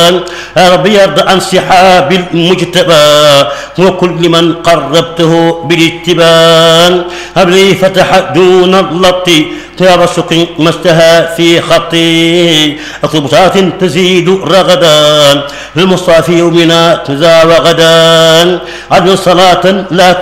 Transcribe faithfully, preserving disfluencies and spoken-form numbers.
يا رب يرضى عن سحاب المجتبى وكل من قربته بالاتبان. هب لي فتح دون اللط طياب السكر ما اشتهى في خطي اطلبات تزيد رغدا للمصطفى يومنا تزا وغدا عدل صلاة لا